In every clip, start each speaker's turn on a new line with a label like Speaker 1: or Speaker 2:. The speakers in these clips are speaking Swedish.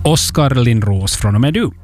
Speaker 1: Oskar Lindros, från och med du.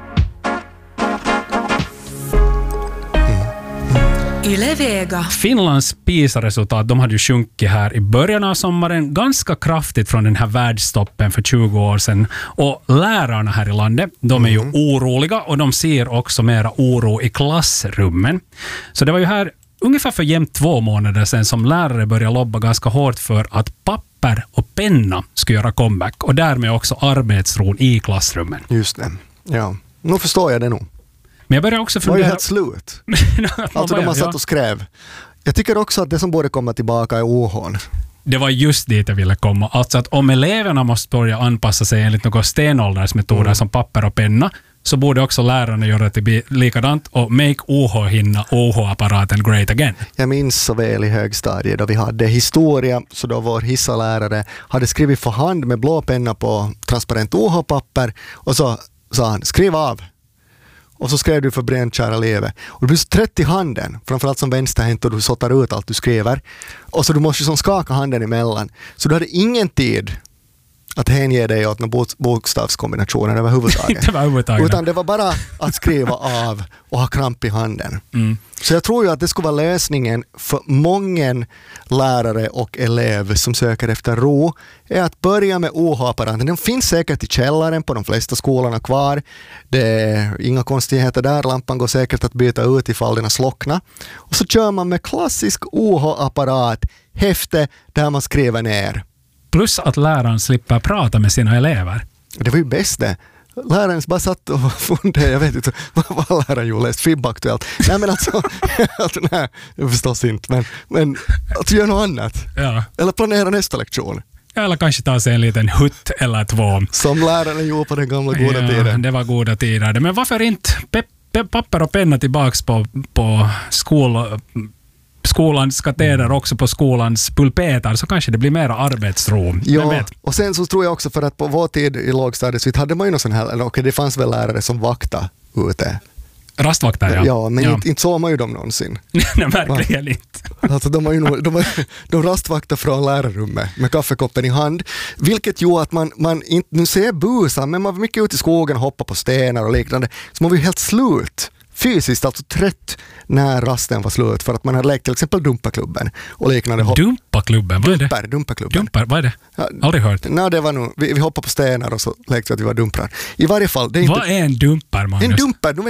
Speaker 2: Yle-Vega.
Speaker 1: Finlands PISA-resultat, de hade ju sjunkit här i början av sommaren ganska kraftigt från den här världstoppen för 20 år sedan. Och lärarna här i landet, de är ju oroliga och de ser också mera oro i klassrummen. Så det var ju här ungefär för jämnt 2 månader sedan som lärare började lobba ganska hårt för att papper och penna ska göra comeback och därmed också arbetsron i klassrummen.
Speaker 3: Just det, ja. Nu förstår jag det nog.
Speaker 1: Men jag börjar också
Speaker 3: Det var
Speaker 1: fundera...
Speaker 3: ju helt slut. Alltså de har satt och skrev. Jag tycker också att det som borde komma tillbaka är OH:n.
Speaker 1: Det var just dit jag ville komma. Alltså att om eleverna måste börja anpassa sig enligt några stenåldersmetoder som papper och penna, så borde också lärarna göra det likadant och make OH hinna OH-apparaten great again.
Speaker 3: Jag minns så väl i högstadiet då vi hade historia, så då vår hissalärare hade skrivit för hand med blå penna på transparent OH-papper och så sa han, skriv av. Och så skrev du för bränt kära leve. Och du blir så trött i handen, framförallt som vänsterhänt och du sortar ut allt du skriver. Och så du måste som skaka handen emellan. Så du hade ingen tid att hänge dig åt några bokstavskombinationer överhuvudtaget. Utan det var bara att skriva av och ha kramp i handen. Så jag tror ju att det skulle vara lösningen för många lärare och elever som söker efter ro, är att börja med OH-apparaten. Den finns säkert i källaren på de flesta skolorna kvar. Det är inga konstigheter där. Lampan går säkert att byta ut ifall den har slocknat. Och så kör man med klassisk OH-apparat, häfte där man skriver ner.
Speaker 1: Plus att läraren slipper prata med sina elever.
Speaker 3: Det var ju bäst det. Läraren bara satt och funderade, jag vet inte vad läraren ju läst, FIB-aktuellt. Nej men alltså, nej, jag förstås inte, men att göra något annat.
Speaker 1: Ja.
Speaker 3: Eller planera nästa lektion.
Speaker 1: Eller kanske ta sig en liten hutt eller 2.
Speaker 3: Som läraren gjorde på den gamla goda tiden.
Speaker 1: Det var goda tider. Men varför inte papper och penna tillbaks på skolans kateder, också på skolans pulpeter, så kanske det blir mer arbetsro.
Speaker 3: Ja, och sen så tror jag också för att på vår tid i lågstadiet så hade man ju någon sån här, okej, det fanns väl lärare som vaktade ute.
Speaker 1: Rastvakter, ja.
Speaker 3: Ja, men inte såg man ju dem någonsin.
Speaker 1: Nej, verkligen inte.
Speaker 3: Alltså de rastvaktar från lärarrummet med kaffekoppen i hand, vilket gjorde att man inte, nu ser busan, men man var mycket ute i skogen och hoppade på stenar och liknande, så man var ju helt slut. Fysiskt, alltså trött när rasten var slut för att man hade lekt till exempel Dumpaklubben och liknande.
Speaker 1: Dumpaklubben? Vad är det?
Speaker 3: Dumpaklubben.
Speaker 1: Dumpar, vad är det?
Speaker 3: Ja,
Speaker 1: aldrig hört.
Speaker 3: Nej, det var nog, vi hoppade på stenar och så lekte vi att vi var dumprar. I varje fall, det är
Speaker 1: vad är en dumpar, Magnus?
Speaker 3: En dumpar,